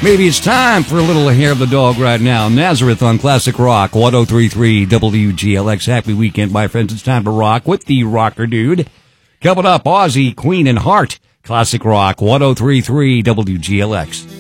Maybe it's time for a little hair of the dog right now. Nazareth on Classic Rock 103.3 WGLX. Happy weekend, my friends. It's time to rock with the rocker dude. Coming up, Ozzy, Queen, and Heart. Classic Rock 103.3 WGLX.